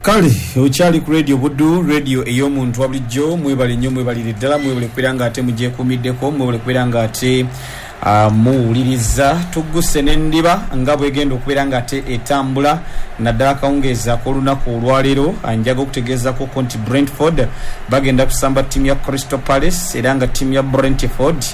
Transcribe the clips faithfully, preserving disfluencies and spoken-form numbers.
Kale ochali ku radio Buddu radio eyo muntu wabulijjo mwebale nnyo mwebalire ddala mwebale kwiranga ate mujje kumiddeko mwebale kwiranga ate Uh, muwuliriza tuguse n'endiba nga bwegenda okubeera ate etambula naddala kawungeeza k'olunaku olwaleero anjaga okutegeezako ko nti Brentford bagenda kusamba ttiimu ya Crystal Palace era nga ttiimu ya Brentford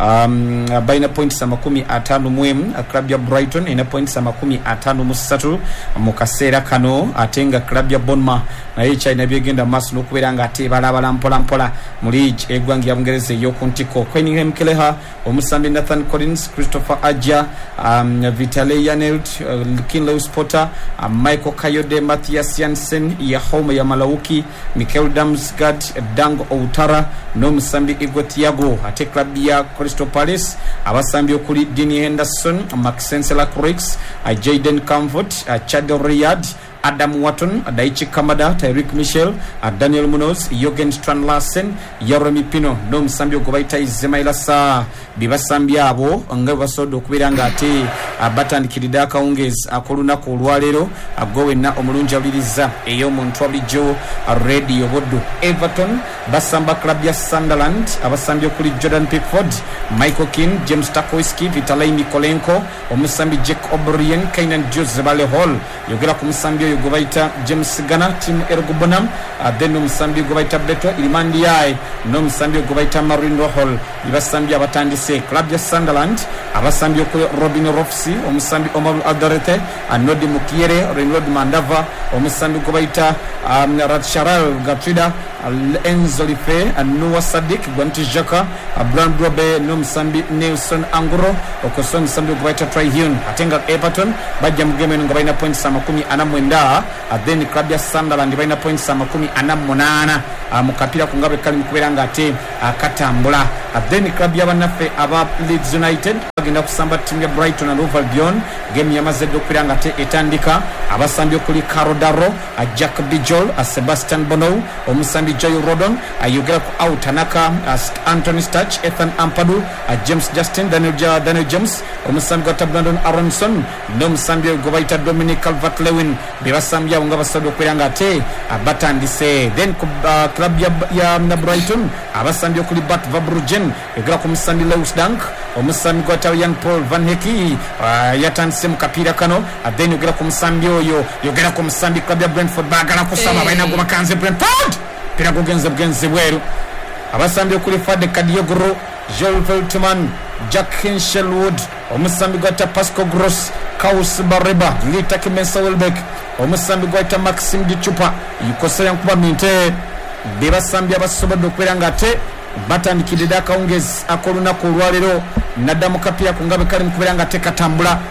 um, balina points amakumi ataano mu emu, club ya Brighton erina points amakumi ataano mu ssatu mu kaseera kano, ate nga club ya Bournemouth naye kyalina byegenda maaso n'okubeera nga ate balabala mpola mpola mu league eggwanga ya Bungereza ey'oku ntiko. Quenningham Keleha, omusambi Nathan Collins, Christopher Aja, um, Vitaly Janelt, uh, Kinley Potter, uh, Michael Kayode, Matthias Jansen, Yahoma Yamalauki, Mikel Damsgaard, Dango Outara, n'omusambi Igor Thiago. Ate club ya Crystal Palace abasambi okuli Dean Henderson, Maxence Lacroix, uh, Jayden Comfort, uh, Chad Riyad, Adam Watton, Daichi Kamada, Tyreek Michel, Daniel Munoz, Jürgen Strand-Larsen, Jeremy Pino, n'omusambi ogubayita Ismaila Sarr. Bibasambi abo nga basodo okubeera nga ate batandikirira akawungeezi ak'olunaku olwaleero agowenna omulungi awuliriza ey'omuntu wabulijjo radio Buddu. Everton basamba club ya Sunderland abasambi okuli Jordan Pickford, Michael Keane, James Tarkowski, Vitaly Mikolenko, omusambi Jack O'Brien, Kainan Jose Bale Hall, yogera ku musambi oyo gwe bayita James Gana, Tim Ergubonam, then omusambi gwe bayita Beto Ilimandiaye n'omusambi gwe bayita Marindo Hall. Bibasambi abatandise club ya Sunderland abasambi okuli Robin Rofsi, omusambi Omar Aldarete, Anodi Mukiere, Renald Mandava, omusambi gwe bayita um, Ratsharal Gatrida, Enzo Life, Noah Sadik, Gwanti Jaka, Brand Robe, n'omusambi Nelson Anguro, okoso omusambi gwe bayita Trihune. Atenga Everton bajja mu game nga balina points amakumi ana mu mwenda, then club ya Sunderland balina points amakumi ana mu munaana mu kapira ku ngabe kali mu kubeera nga ate katambula. Then club ya bannaffe aba Leeds United bagenda kusamba ttiimu ya Brighton and Hove Albion, game yamaze dde okubeera nga ate etandika. Abasambi okuli Caro Darro, Jack Bijol, Sebastian Bonou, omusambi Joy Rodon, ayogera ku out Tanaka, Anthony Starch, Ethan Ampadu, James Justin, Daniel, Daniel James, omusambi gwa Brandon Aronson, n'omusambi gwe bayita Dominic Calvert-Lewin. Bebasambi abo nga basobola okubeera nga ate batandise. Then uh, club ya, ya Brighton abasambi okuli Bart Verbruggen, yogera ku musambi Lewis Dunk, omusambi gwa Jan Paul Van Heki uh, yatandise mu kapiira kano. Uh, then yogera ku musambi oyo, yogera ku musambi club ya Brentford baagala kusama balina gwe bakanze Brentford pira gugenze bugenze bweru. Abasambi okuli Fade Kadiogoro, Joel Veltman, Jack Hinshelwood, omusambi gwa Pascal Gross, Kaus Bareba, Lita Kimensa Welbeck, omusambi gwa Maxime Dichupa, yukosera nkuba minte. Bebasambi abasobodde okubeera nga ate batandikirira akawungeezi ak'olunaku olwaleero nadda mu kapiira ku ngabe kali mu kubeera nga ate katambula.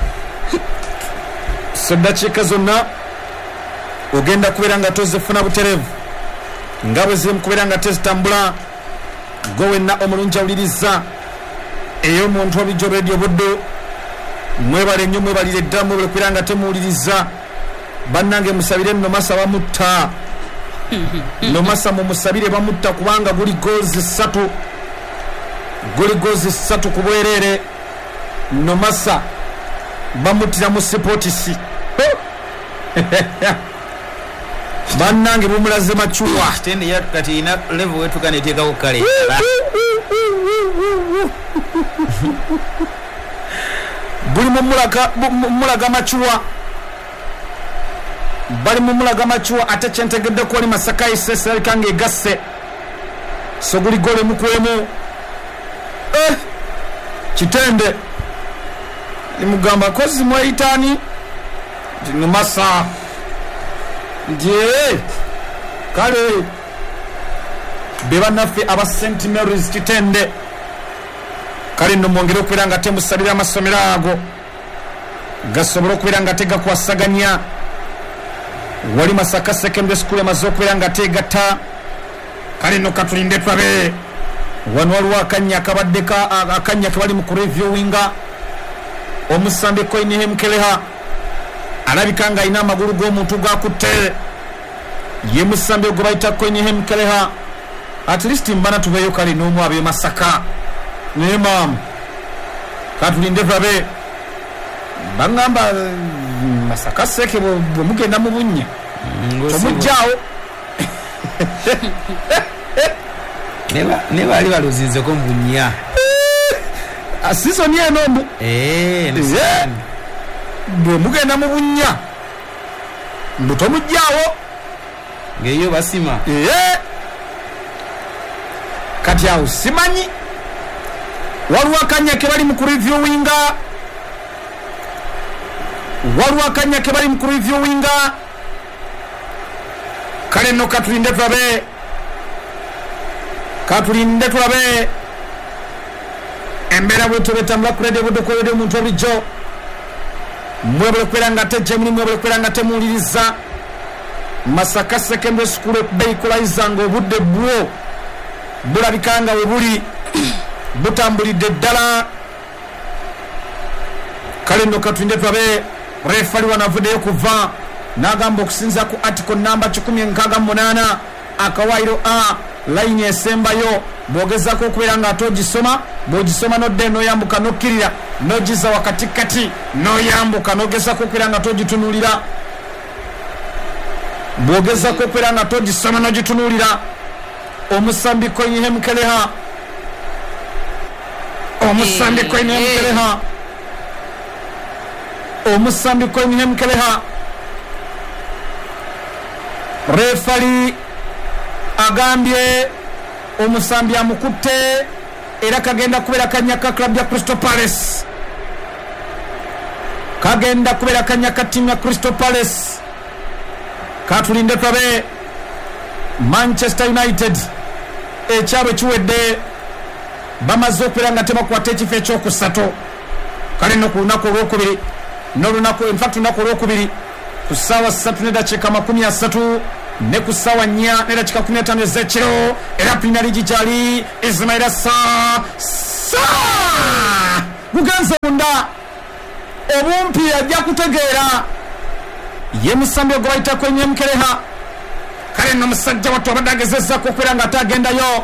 So dakiika zonna ogenda kubeera nga tozifuna butereevu nga bwe ziri mu kubeera nga tezitambula. Gwe wenna omulungi awuliriza ey'omuntu wabulijjo radio Buddu, mwebale nnyo mwebalire ddala mwebale kubeera nga temuwuliriza. Bannange musabire nno Masa bamutta no Masa mumusabire bamutta kubanga guli goozi ssatu guli goozi ssatu ku bwereere. No Masa bamuttira mu sipotisi bannange bumulaze machuwa tende ya kati ina level wetu kane teka kale buli mumulaga mumulaga machuwa bali mumulaga machuwa ate kyentegedde ko ali Masaka isese kange gasse so guli gole mukwemu eh kitende limugamba kozi mwaitani No Masa ndiye kale beba naffe aba Saint Mary's kitende kale no mwongere okubeera nga temusabira amasomero ago gasobola okubeera nga tegakwasaganya. Wali Masaka Secondary School emaze okubeera nga tegatta kale no katulinde twabe wano waliwo akanya akabadde akanya kebali mu kureviewinga omusambi Quenningham Keleha alabika nga alina amagulu g'omuntu gakutte ye musambi gwe bayita Quenningham Keleha. At least mbana tubeeyo kale n'omu abe Masaka naye maam katulinde twabe bangamba Masaka seke bwe mugenda mu bunnya tomujjaawo ne baali baluzinzeko mu bunya season eno mbu bwe mugenda mu bunya mbu tomujjaawo ng'eyo basima kati awo simanyi waliwo akanya ke bali mu kureviewinga waliwo akanya ke bali mu kureviewinga kale nno katulinde tulabe katulinde tulabe embeera bwetyo betambula kuredde budde kuredde omuntu obulijjo mwebule kubeera nga tejjemuli mwebule kubeera nga temuwuliriza Masaka Secondary School equalizer nga obudde bwo bulabika nga we buli butambulidde ddala kale nno katulinde tulabe refali wanavuddeyo kuva n'agamba okusinza ku article namba kikumi enkaaga munaana akawaayiro a layini esembayo bwogezako okubeera nga ate ogisoma bw'ogisoma nodde n'oyambuka n'okkirira n'ogiza wakatikati n'oyambuka n'ogezako okubeera nga togitunuulira bw'ogezako okubeera nga togisoma n'ogitunuulira omusambi koyine mukeleha omusambi koyine mukeleha omusambi koyine mukeleha refali agambye omusambi amukutte era kagenda kubeera kanyaka club ya Crystal Palace kagenda kubeera kanyaka timu ya Crystal Palace katulinde tulabe Manchester United ekyabwe kiwedde bamaze okubeera nga tebakwata ekifo ekyokusatu kale no ku lunaku olwokubiri n'olunaku infact lunaku olwokubiri ku ssaawa ssatu n'eddakiika makumi asatu ne ku ssaawa nnya n'eddakiika kumi n'etaano ez'ekiro era Premier League gyali Ismaila Sarr Sarr gugenze munda obumpi ajja kutegeera ye musambi ogwo bayitako enyemkereha kale nno musajja wattu abadde agezezzaako okubeera nga ate agendayo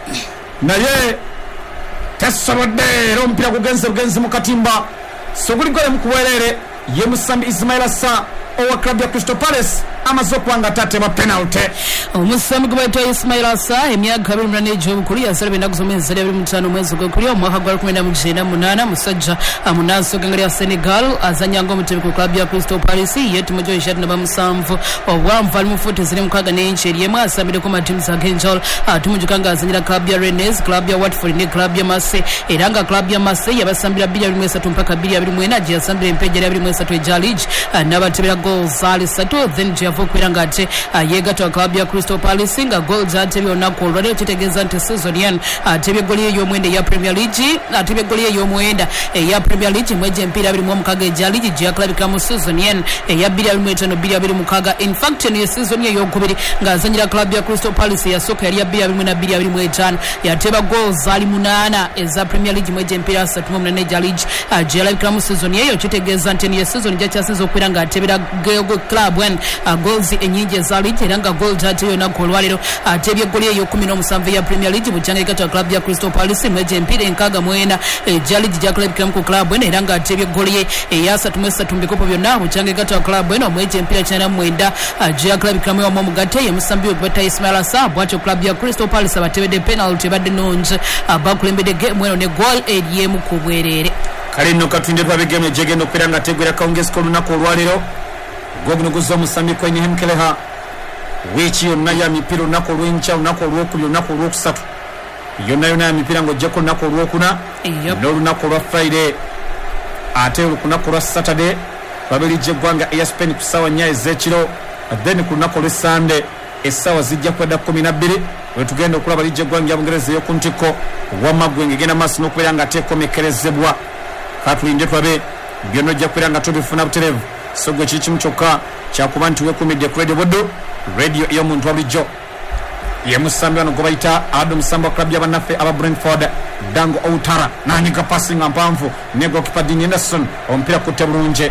naye tasobodde era omupiira gugenze bugenzi mu katimba so guligole mu kubwereere ye musambi Ismaila Sarr owa club ya Crystal Palace amaze okuwanga tatema penalty omusambi gwe bayita Ismaila Sarr emyaka abiri munana egy'obukulu yazalibwa ennaku z'omwezi abiri mu ttaano omwezi ogwokubiri omwaka gwa lukumi na mu kyenda munaana musajja amunansi oganga lya Senegal azanyanga omutebi ku club ya Crystal Palace ye ttiimu gyo ishatu na bamusanvu obwanvu ali mu fuuti ziri mukaaga n'enci eri emu asambireko matiimu z'ag'enjawulo atiimu gyo nga azanyira club ya Rennes club ya Watford ne club ya Marseille era nga club ya Marseille yabasambira bbiri abiri mu esatu mpaka bbiri abiri mu ena gye yasambira empejjeri abiri mu esatu egya Ligue n'abatebera goals ali ssatu then gye yava okubeera nga ate yeegatta club ya Crystal Palace nga goals atebye olunaku olwaleero kitegeeza nti season yan atebye goli ey'omwenda eya Premier League atebye goli ey'omwenda eya Premier League mwegye empiira abiri mu omukaaga egya Ligue gye yakulabika mu season yan eya bbiri abiri mu etaano bbiri abiri mukaaga in fact eno ye season ye ey'okubiri ng'azanyira club ya Crystal Palace yasooka yali ya bbiri abiri mu ena bbiri abiri mu etaano yateba goals ali munaana eza Premier League mwegye empiira asatu mu omunaana egya Ligue gye yalabikira mu season yeeyo kitegeeza nti eno ye season gyakyasinza okubeera ng'atebera club wen goals enyingi eza Ligue era nga goal ate yonaku olwaleero atebye eggoli ey'okumi n'omusanvu eya Premier League mu jjanga egatta club ya Crystal Palace mwegye empiira enkaaga mu ena egya Ligue gyakulabikiramu ku club eno era nga atebye eggoli ye eyasatu mu esatu mu bikopo byonna mu jjanga egatta club eno mwegye empiira kyenda mu mwenda gye yakulabikiramu ewamu omugatte ye musambi we gwetta Ismaila Sarr bw'atyo club ya Crystal Palace abatebedde penalty ebadde nnungi bakulembedde geemu eno ne goal eryemu ku bwereere kale nno katulinde tulabe geemu egyegenda okubeera nga teegwera kawungeesika olunaku olwaleero gwogunoguza omusambi kwenye hemkeleha wiiki yonna ya mipiira olunaku olw'enkya olunaku olwokubiri olunaku olwokusatu yonna yonna ya mipiira ng'ojjako olunaku olwokuna n'olunaku olwa Friday ate olunaku olwa Saturday baberijja eggwanga eya Spain ku ssaawa nnya ez'ekiro then ku lunaku olw'e Sunday essaawa zijja kwedda kumi na bbiri wetugenda okulaba lijja eggwanga ya Bungereza ey'oku ntikko wamaggwe ng'egenda maaso n'okubeera nga teekomekerezebwa katulinde tulabe byonna ojja kubeera nga tubifuna butereevu so gwe kiri kimu kyokka kyakuba nti weekumidde ku radio boddo radio ey'omuntu wa bulijjo ye musambi wano gwe bayita adde omusambi wa klabu y'abannaffe aba Brentford Dango Outara n'anyiga pasi nga mpanvu ne gokipa Dean Henderson omupiira kutte bulungi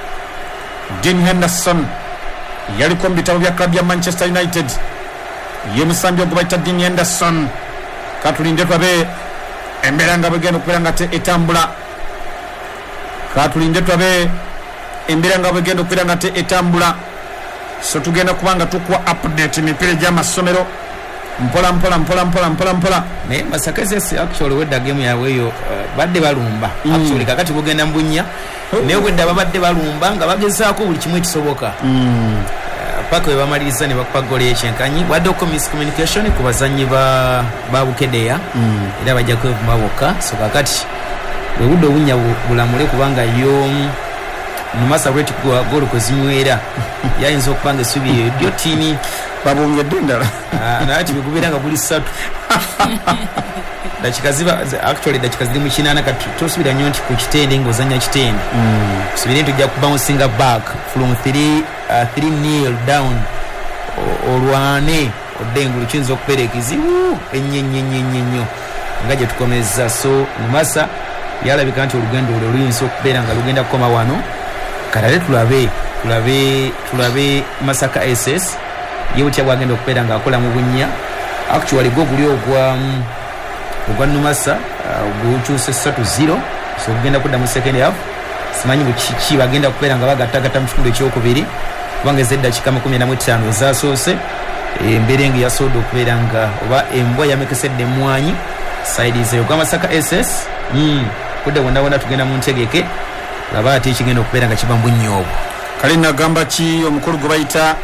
Dean Henderson yaliko mu bitabo bya klabu ya Manchester United ye musambi ogwe bayita Dean Henderson katulinde twabe embeera nga bwegenda okubeera nga te etambula katulinde twabe embeera nga bwegenda okubeera nga te etambula so tugenda kubanga tukwa update mipira gy'amasomero mpola mpola mpola mpola mpola mpola naye Masaka S S actually wedda game yawe eyo uh, badde balumba mm. actually kakati bugenda mbunya oh. naye wedda babadde balumba nga bagezaako buli kimwe kisoboka mm. uh, paka we bamaliriza ne bakupa goli ekyenkanyi wadde oko miscommunication ku bazannyi ba babukedeya mm. era bajja kwevuma bokka so kakati we budde obunya bulamule kubanga yo Numasa rate kwa goli kwezinywera yayinza okupanga esubi eyo dio tini babonye dindala ah na ati bikubiranga buli satu dakika ziba actually dakika ziri mu kinana kati tosubira nnyo nti ku kitende ngozanya kitende mm. subira tujja kubouncing back from three nil down olwane odengu lukinza okupereka izibu enyenyenyenyenyo ngaje tukomeza so Numasa yalabika nti olugendo olwo luyinza okubeera nga lugenda kukoma wano kalale tulabe tulabe tulabe Masaka S S yewe kya bwagenda okubeera nga akola mu bunya actually go guli ogwa ogwa Numasa gukyuse three zero so genda kudda mu second half simanyi bukichi bagenda okubeera nga bagatagata mu kitundu ekyokubiri kubanga zedda kikama kumi na ttaano ezasoose emberenge yasodo okubeera nga oba embwa yamekesedde mwanyi side ze ogwa Masaka S S mm kudde wonna wonna tugenda mu ntegeke laba ati ekigenda okubeera nga kiba mbunyobo kale nagamba ki omukulu gwe bayita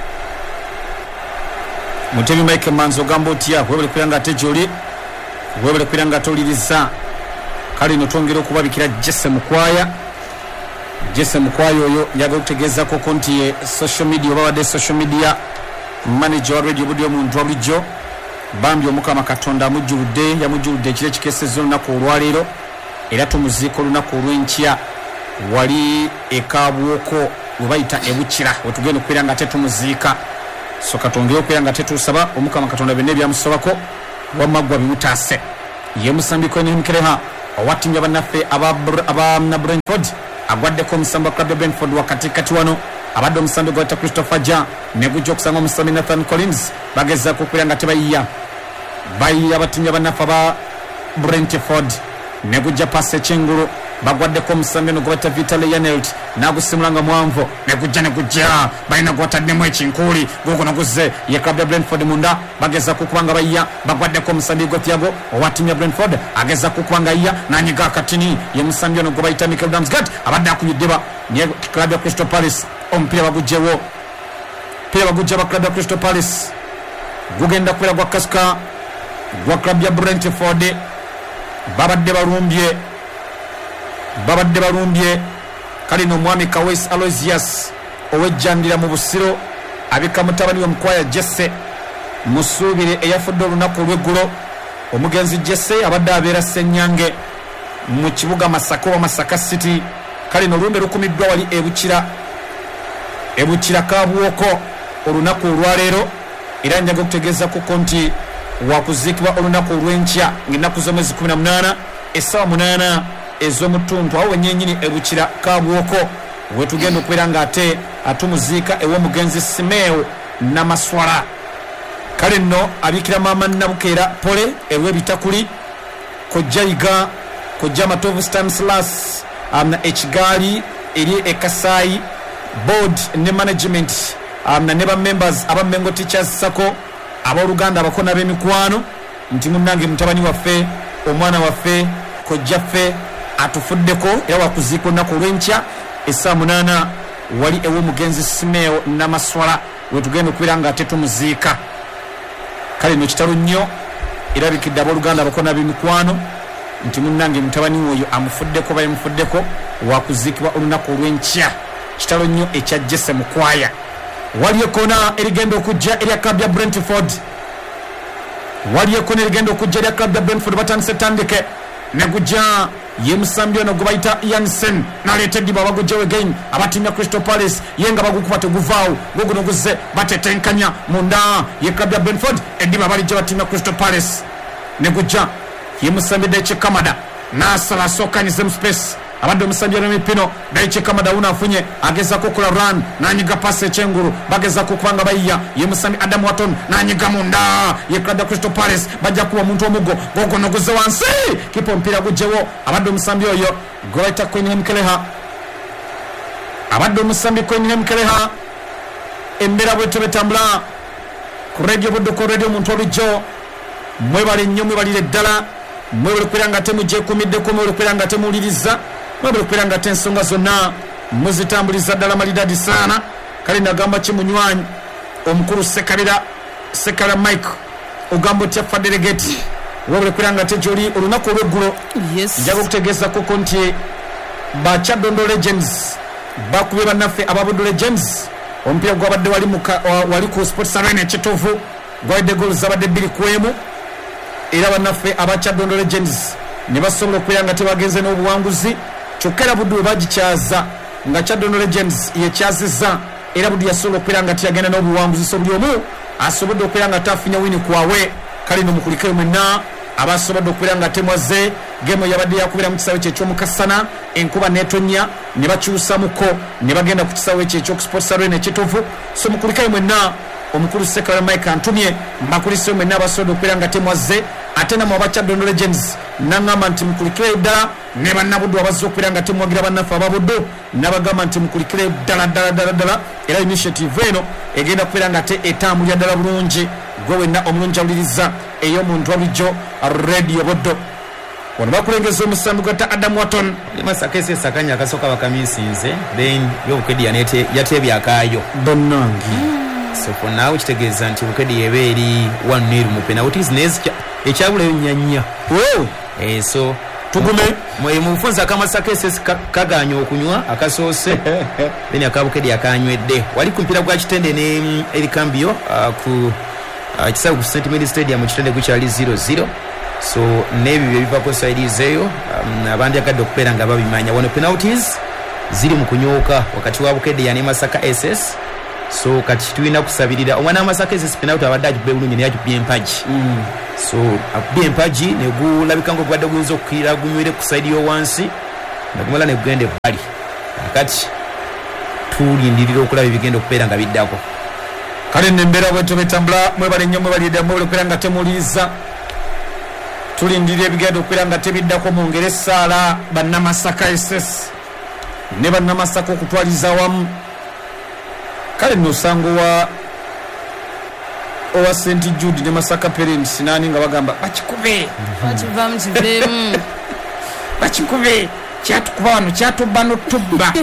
Mutebi Mike Manzo gambo tia webale kwiranga ate joli webale kwiranga toliriza kale no twongera okubabikira Jesse Mukwaya Jesse Mukwaya oyo yaga kutegeza ko konti ye social media babade social media manager wa radio budio mu ndwabijo bambi omukama katonda mujjude ya mujjude kire kikesezo na ko olwalero era tumuziko lunako olwenkya wali ekabwoko webayita ebukira wetugenda okwiranga ate tumuzika so katongera okwiranga ate tusaba omukama katonda benne byamusobako wamagwa bimutase ye musambiko ne mkereha owatinja banaffe aba aba na Brentford agwadde ko musamba club Brentford wakati kati wano abadde omusambi gwa Christopher Ja ne gujja okusanga omusambi Nathan Collins bageza ko kwiranga tebayiya bayiya batinja banaffe aba Brentford ne gujja passe chenguru bagwadde ko musambi no gwata Vitale Yanelt nagusimulanga mwanvo ne gujja ne gujja bayina gwatadde mu ekinkuli goko naguze ye club ya Brentford munda bageza kukubanga bayiya bagwadde ko musambi go Thiago owatimya Brentford ageza kukubanga iya nanyiga katini ye musambi no gwaita Mikel Damsgaard abadde akuyideba ne club ya Crystal Palace ompira bagujjewo pira bagujja ba club ya Crystal Palace gugenda kwera gwa kaska gwa club ya Brentford babadde balumbye babadde balumbye kali no mwami Kawes Aloysius owejjandira mu busiro abika mutabani wa Mukwaya Jesse musubire eyafudde olunaku lweggulo omugenzi Jesse abadde abeera Ssenyange mu kibuga Masaka wa Masaka City kali no lumbe lukumiddwa wali ebukira ebukira kabwoko olunaku olwaleero era njaga okutegeeza ku konti wakuzikibwa olunaku olwenkya ng'ennaku z'omwezi kumi na munaana essaawa munaana ez'omutuntu awo wenyenyini ebukira kabwoko wetugenda okubeera ng'ate atumuziika ew'omugenzi Simeo Namaswala kale nno abiikira maama Nabukeera pole ew'ebitakuli kojja yiga kojja Matovu Stanislas amna ekigaali eri ekasaayi board ne management amna ne ba members aba Mengo Teachers Sako abaluganda abakona b'emikwano nti munnange mutabani waffe omwana waffe kojjaffe atufuddeko era wakuziika olunaku olwenkya essaawa munaana wali ew'omugenzi Simeo Namaswala wetugenda okubeera nga ate tumuziika kale no kitalo nnyo erabikidde abooluganda abakona b'emikwano nti munnange mutabani oyo amufuddeko bayemufuddeko wakuziikibwa olunaku olwenkya kitalo nnyo ekya Jesse Mukwaya wali ekona erigenda okujja erya club ya Brentford wali ekona erigenda okujja erya club ya Brentford batandise tandike ne gujja ye musambi ono gwe bayita Jansen naleeta eddiba bagujjawo again abatimya Crystal Palace ye nga bagukuba teguvaawo guguno guzze batetenkanya munda ye club ya Brentford eddiba balijja batimya Crystal Palace ne gujja ye musambi Daichi Kamada nasala asookanyize mu space abadde omusambi n'emipino Daichi Kamada una afunye ageza kukola run nanyiga passe chenguru bageza kukubanga bayiya ye musambi Adam Watton nanyiga munda ye club ya Crystal Palace bajja kuwa muntu omugo gogo noguze wansi kipo mpira gujewo abadde omusambi oyo goita Queen Hemkeleha abadde omusambi Queen Hemkeleha embeera bwe tubetambula ku radio buddu ku radio muntu olijjo mwebale nnyo mwebalire ddala mwebale kubeera nga temugyeekumiddeko mwebale kubeera nga temuwuliriza mwebale kubeera nga tensonga zonna muzitambuliza ddala malidadi saana kale nagamba kimunywanyi omukulu sekalira sekala mike ogamba otya fa delegate wabule kubeera nga tegyoli olunaku olweggulo njaga okutegeeza koko nti bakyadondo legends bakubye bannaffe ababuddu legends omupiira gwabadde wali, wali ku sports arena ekitovu gwalidde gol zabadde bbiri ku emu era bannaffe abakyadondo legends ne basobola okubeera nga tebagenze n'obuwanguzi kyokka era buddu bwe bagikyaza nga kyadondo legends yekyazizza era buddu yasobola okubeera nga teyagenda n'obuwanguzi so buli omu asobodde okubeera nga tafunya wini kwawe kale no mukulikeo mwenna abasobodde okubeera nga temwaze gemo yabadde yakubeera mu kisaawe kyekyomukasana enkuba netonya ne bakyusamuko ne bagenda ku kisaawe kyekyokusports arena ekitovu so mukulikeo mwenna omukulu sekala mike antumye mbakuliseo mwenna abasobodde okubeera nga temwaze ate namwe abakyadondo legends nangamba nti mukulikire ddala ne bannabuddu abazze okubeera nga temwagira bannaffe ababuddu nabagamba nti mukulikire ddala ddala ddala ddala era initiative eno egenda kubeera nga te etambulira ddala bulungi gwe wenna omulungi awuliriza ey'omuntu wabulijjo radio buddo wano bakulengeza omusambi gwata Adam Watton masakese sakanya akasooka bakamisinze then yobukedi yatebyakaayo bonnangi so for now kitegeeza nti bukedi yeba eri one nil mu penalties nezikya ekyabulayo nyanya eh so tugume mu bufunza akamasakese kaganya okunywa akasoose then akabukedi akanywedde wali ku mpira gwa kitende ne Erikambio uh, ku uh, kisaawe ku Saint Mary Stadium kitende kukyali zero zero so nebi bivako side zeyo um, abandi akadde okubeera nga babimanya wano penalties ziri mu kunyooka wakati wa bukedi ya ne Masaka S S so kati tulina kusabirira omwana amasaka ese penalty abadde akubbe bulungi ne yakubye empaji mm. so akubye empaji ne gulabika ngo gwadde guyinza okukira gunywere ku side yo wansi nagumala ne gugende bali kati tulindirira okulaba ebigenda okubeera nga biddako kale nembera bwe tubetambula mwebale nnyo mwebalidde mwebale okubeera nga temuwuliriza tulindirira ebigenda okubeera nga tebiddako mu ngeri essaala bannamasaka S S ne bannamasaka okutwaliza wamu kale nosango wa owa Saint Jude ne Masaka parents nani nga bagamba bakikube bakivamu kivemu bakikube kyatukuba wano kyatubba n'otubba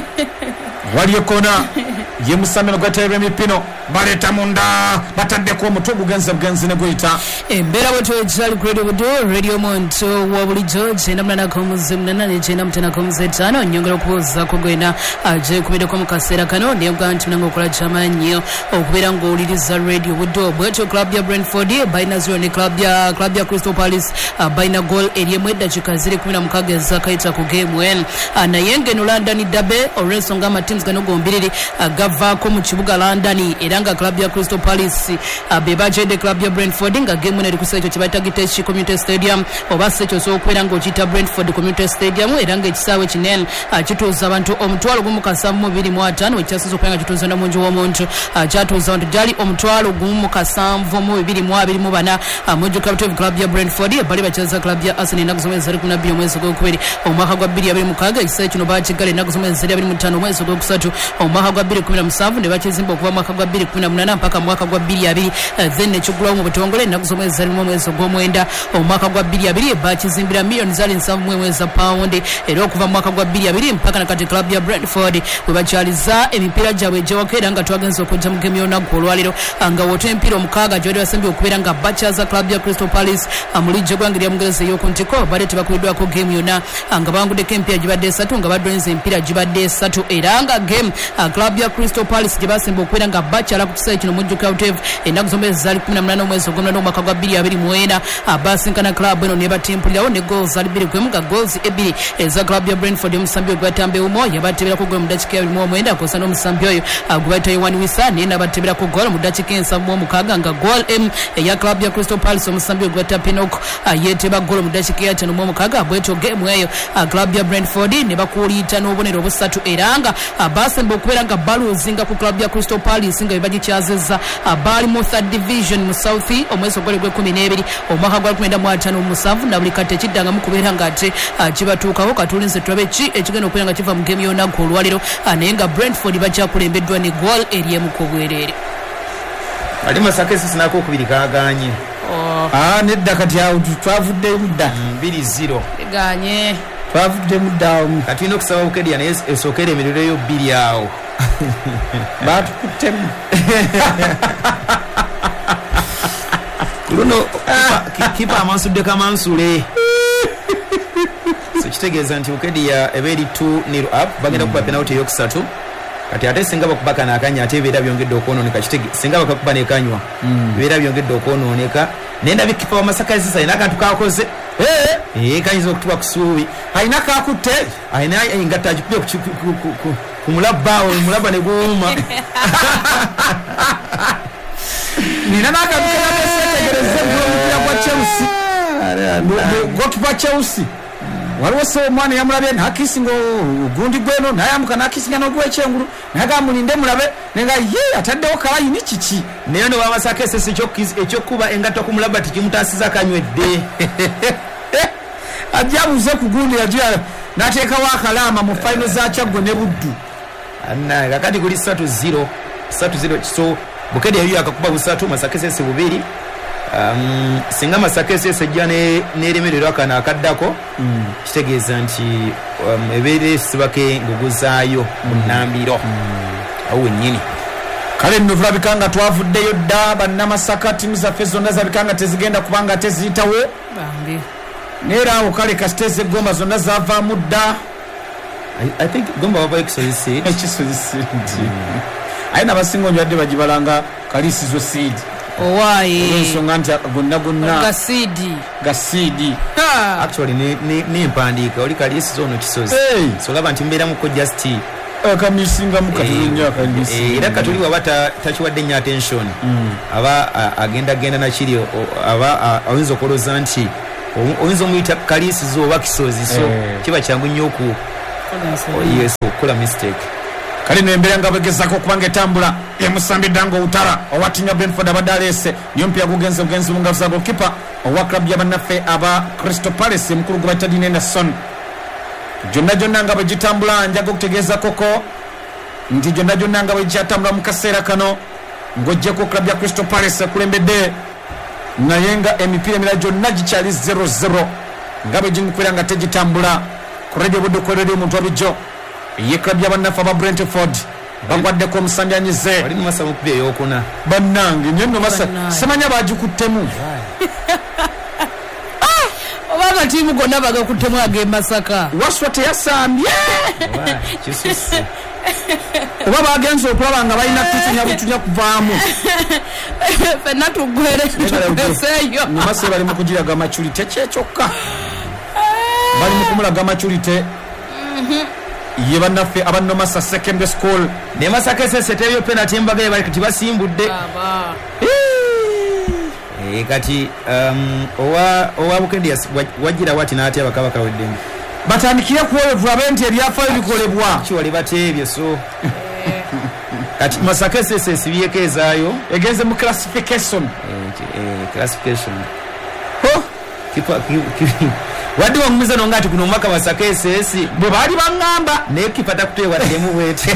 wali ekona ye musameno gwatayibwa emipino baleta munda bataddeko omutwe gugenze bugenzi ne guyita embeera bwe twekirali ku radio budo radio muntu wa bulijjo kyenda munanako muze munana ne kyenda mutenako muze etaano nyongera okubuuzaako gwena agyekubiddeko mu kaseera kano nayebwa nti munanga okola kyamaanyi okubeera ng'owuliriza radio budo bwetyo club ya Brentford balina zero ne club ya club ya Crystal Palace balina goal eri emu eddakiika ziri kumi na mukaaga ezakayita ku game en naye ngeno London Derby olw'ensonga amatiimu gano gombiriri gavaako mu kibuga London era nga club ya Crystal Palace be bagyedde club ya Brentford nga game eno eri ku sekyo kye bayita Giteshi Community Stadium oba sekyo osobola nga okiyita Brentford Community Stadium era nga ekisaawe kinene kituuza abantu omutwalo gumu kasanvu mu biri mu ataano ekyasoose okubeera nga kituuza n'omungi w'omuntu kyatuuza abantu gyali omutwalo gumu mu kasanvu mu bibiri mu abiri mu bana mujjukira buteevu club ya Brentford bali bakyaza club ya Arsenal ennaku z'omwezi zari kumi na bbiri omwezi gw'okubiri omwaka gwa bbiri abiri mukaaga ekisaawe kino bakiggala ennaku z'omwezi zari abiri mu ttaano omwezi gw'okusatu omwaka gwa bbiri kumi na musanvu ne bakizimba okuva mwaka gwa bbiri kumi na munaana mpaka mwaka gwa bbiri abiri then nekiggulawo mu butongole ennaku z'omwezi zari mu omwezi gw'omwenda omwaka gwa bbiri abiri bakizimbira miliyoni zali nsanvu mu emwezi za pawundi era okuva mu mwaka gwa bbiri abiri mpaka nakati club ya Brentford bwe bakyaliza emipiira gyabwe egyewaka era nga twagenza okujja mu gemu y'olunaku olwaliro nga wotwa emipiira omukaaga gyebadde basembye okubeera nga bakyaza club ya Crystal Palace mulijjo gwangeri ya mungereza ey'okuntiko badde tebakubiddwako gemu yonna nga banguddeko emipiira gibadde esatu nga badoneza emipiira gibadde esatu era nga game club ya Crystal Palace gye basemba okubeera nga bakyala ku kisaawe kino mujjukira buteevu ennaku z'omwezi zali kumi na munaana omwezi ogw'omunaana omwaka gwa bbiri abiri mu ena basinkana club eno ne batimpulirawo ne goals zali bbiri kwemu nga goals ebbiri eza club ya Brentford omusambi oyo gwatambeewumo yabateberako gol mu ddakiika ya abiri mu omwenda akosa n'omusambi oyo gwe bayita Yohan Wissa naye nabateberako gol mu ddakiika ensanvu mu omukaaga nga gol emu eya club ya Crystal Palace omusambi oyo gwe bayita Pinnock yeeteba gol mu ddakiika ya ttaano mu omukaaga bwetyo gemu eyo club ya Brentford ne bakuuliita n'obubonero busatu era nga basemba okubeera nga balu luzinga ku club ya Crystal Palace nga bagikyazizza abali mu third division mu South omwezi ogwali gwe kumi n'ebiri omwaka gwa kumi na ttaano mu musanvu na buli kati ekiddanga mu kubeera nga ate kibatuukako katulinze tulabe ki ekigenda okubeera nga kiva mu geemu y'onaku olwaliro naye nga Brentford bajja kulembeddwa ne goal eri emu ku bwereere ali Masakesi sinako okubiri kaaganye ah nedda kati awo twavudde mudda mbiri zero ganye twavudde mudda awo kati ino kusaba bukedia naye esokere emiriro yo bbiri awo batukuttemu luno kipa amansudde kamansule so kitegeeza nti bukedia ebeeri two nil up bagenda kuba penalty eyokusatu kati ate singa bakubaka nakanya ate ebeera byongedde okwonooneka kitege singa bakakuba nekanywa ebeera byongedde okwonooneka nenda bikipa wa Masakesi alina akantu kakoze ee kayinza okutuba kusuubi alina kakutte alina engatta agikubye ku mulabba awo mulabba ne guwuma nina n'akantu kanategereze omupira gwa Chelsea gokipa Chelsea waliwo se omwana yamulabye nakisinga ogundi gweno nayamuka nakisinga n'ogwa ekyengulu naga mulinde mulabe nenga ye ataddewo kalayini kiki naye no Masakesi ekyokuba engatta ku mulabba tikimutaasiza kanywedde ajabuze ku gundi yajira nateekawo akalama mu final za Kyaggo ne Buddu anna kakati kuli three zero three zero so Bukedia yuya akakuba busatu Masakesi bubiri um singa Masakesi sejja ne neremererwa kana akaddako mm. kitegeeza nti um, ebeere sibake nguguzaayo munambiro mm. awo nyini kale nno tulabikanga twavuddeyo dda bannamasaka timu zaffe zonna zabikanga tezigenda kubanga teziyitawo bambi neera awo kale kasiteze gomba zonna zavaamu dda I, I think gomba waba ekisozi seed ekisozi seed aye nabasinga onjwadde bagibalanga kalisizo seed owaye ensonga nti gonna gonna gasidi gasidi actually ne ne mpandiika oli kalisizo ono kisozi so laba nti mbeera muko just akamisinga mukatunya kalisi era katuli wabata tachiwadde nya attention aba agenda genda na kiri aba awinzo koloza nti oyinza omuyita kalisizo oba kisozi so kiba kyangu nnyo oku yes okola mistake kali nembera nga bagezako kubanga etambula emusambiddanga outara owatinya Brentford abadalese niyo mpya gugenze ugenzi munga za goalkeeper owa club y'abannaffe aba Crystal Palace mukulu gwa Tadine Anderson jonna jonna nga bagitambula njago kutegeeza koko nti jonna jonna nga bagitambula mu kaseera kano ngojje ko club ya Crystal Palace kulembedde nayenga emipira emira jonna gikyali zero zero nga bagimukwera nga tegitambula ku radio budde ko radio omuntu abijjo ye club y'abannaffe aba Brentford bagwaddeko omusamyanyize wali mumasa mukubye eyokuna bannange nyenno masa semanya bagikuttemu oba amatiimu gonna bagakuttemu ag'e Masaka waswa teyasambye oba bagenze okulaba nga balina tutunya butunya kuvaamu fenna tuggwere tukuseeyo nomase bali mu kugiraga maturite kyekyokka bali mu kumulaga maturite ye bannaffe abannomasa secondary school ne Masakesi setebyo penalty mbagaye bali kati basimbudde aba eh kati um owa owa Bukedia wajira wati naati abakabaka weddemu batandikire kuwebwa benti ebyafayo bikolebwa kiwali batebyo so kati Masakesi sesibyekezaayo egenze mu classification eh classification ho kipa wadde wamumiza nonga ati kuno mwaka Masakesi esi bwe bali bangamba ne kipata kutewa demu bwete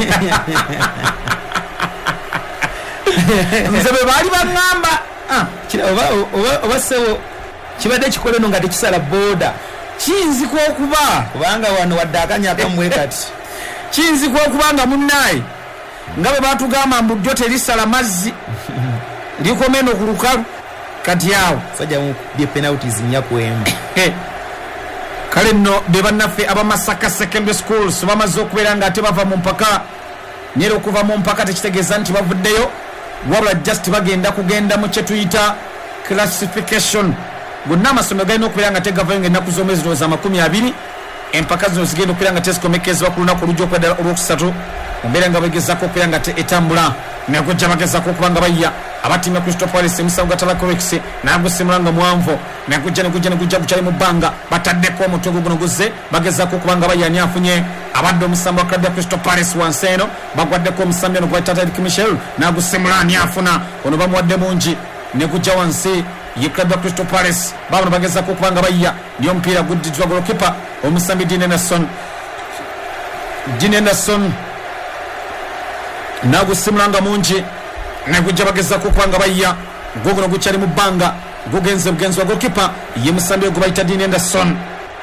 nze bwe bali bangamba ah kira oba oba oba sewo kibadde kikole nonga tekisala boda kinziko okuba kubanga wano wadde akanya kamwe kati kinziko okubanga munnaye nga bwe batugamba mbu ddyo terisala mazzi likomeno ku lukalu kati awo sajja mu bye penalties nyakwemba kale nno be bannaffe aba Masaka secondary schools bamaze okubeera nga ate bava mu mpaka nyera okuva mu mpaka tekitegeeza nti bavuddeyo wabula just bagenda kugenda mu kye tuyita classification gonna amasomero galina okubeera nga tegavayo ngaennaku z'omwezi lowooza amakumi abiri empaka zino zigenda okubeera nga tezikomekezebwa ku lunaku olujja okweddala olwokusatu embeera nga bagezako okubeera nga etambula nagojja bagezako okuba nga bayya abatima Crystal Palace musango gatala Corex nagusimulanga mwanvo nakujja nakujja nakujja kuchali mubanga bataddeko omutwe guno guze bagezako kubanga bayani afunye abadde omusambo wa club ya Crystal Palace wanseno bagwaddeko omusambi no kwa Tata Michel nagusimulani afuna ono bamuwadde mungi nekujja wansi ye club ya Crystal Palace babo bagezako kubanga bayya niyo mpira guddizwa goalkeeper omusambi Dean Anderson Dean Anderson nagusimulanga mungi nakujja bagezako kubanga bayya gogono guchali mubanga gugenze bugenzi wa goalkeeper ye musambi gubayita Dean Anderson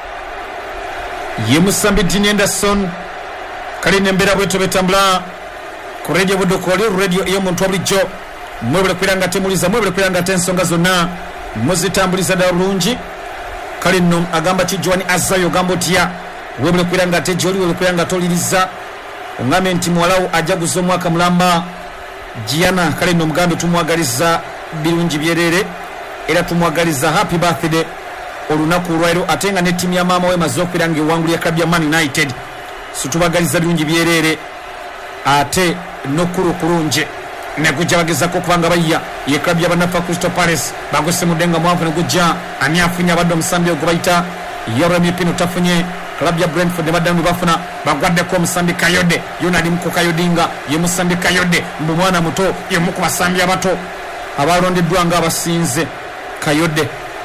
ye musambi Dean Anderson kali nembera bweto betambula ku radio budokoli radio iyo muntu obulijjo mwebule kwiranga temuliza mwebule kwiranga tensonga zonna muzitambuliza darungi kali no agamba kijwani azayo gambo tia webule kwiranga tejoli webule kwiranga toliriza ungame nti mwalawo ajja guzo mwaka mulamba Giana kale no mugando tumwagaliza birungi byerere era tumwagaliza happy birthday olunaku lwairo atenga ne timu ya mama we mazokwirange wanguli ya club ya Man United situbagaliza birungi byerere ate nokuru kurunje nekujja bagezako kubanga bayya ye club ya banafa Crystal Palace bagose mudenga mwanvu nekujja ani afunya baddo musambi ogubayita Yeremi Pino tafunye club ya Brentford badamu bafuna bagwadde ko musambi Kayode yonali muko Kayodinga ye musambi Kayode mbu mwana muto ye muko basambi abato abarondeddwa nga abasinze Kayode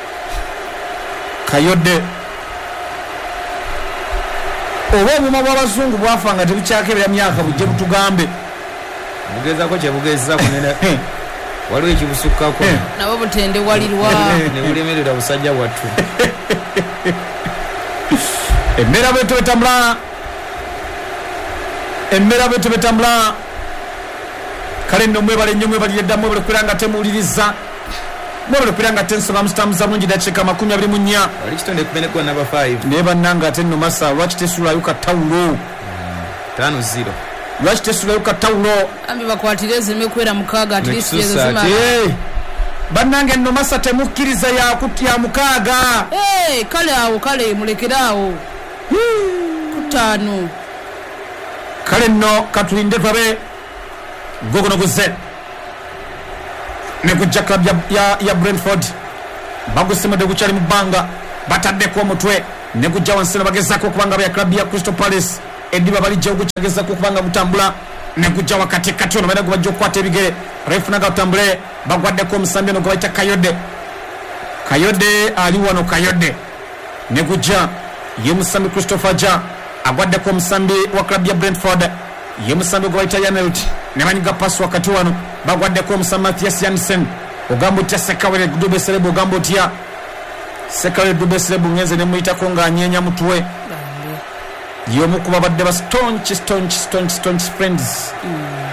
Kayode obo mu mabazungu bwafanga tebukyakebera myaka bujje butugambe bugeza ko kyebugeza kunena waliwo ekibusukako nabo butende walirwa ne bulemerera busajja wattu emmera bwetu betambula emmera bwetu betambula kale nno mwebale nnyo mwebalire dda mwebale kwiranga temuwuliriza mwebale kwiranga tensonga musitamuza mungi dakiika makumi abiri mu nnya wali kitonde kumenekwa namba five naye bannanga ate nno masa lwaki tesulayuka tawulo tano zero lwaki tesulayuka tawulo ambi bakwatire zirime kwera mukaaga at least yezo zima bannange nno masa temukkiriza yakutya mukaaga hey, kale awo kale mulekerawo kutaano kale nno katulinde twabe gogono guze nekujja club ya, ya, ya Brentford bagusimudde gukyali mu bbanga bataddeko omutwe nekujja wansino bagezako okubanga bya club ya Crystal Palace ediba balijja okukyagezako okubanga butambula nekujja wakati kati ono balina gubajja okukwata ebigere refunaga butambule bagwaddeko omusambi ono gubayita Kayode Kayode ali wano Kayode nekujja ye musambi Christopher Ja agwaddeko omusambi wa club ya Brentford ye musambi gubayita Yanelt nebanyiga pass wakati wano bagwaddeko omusambi Matthias Jansen ogambo tya Sekawere Dube Serebo ogambo tya Sekawere Dube Serebo ngenze nemuyitako ng'anyeenya mutwe yomukuba badde ba staunch staunch staunch staunch friends mm.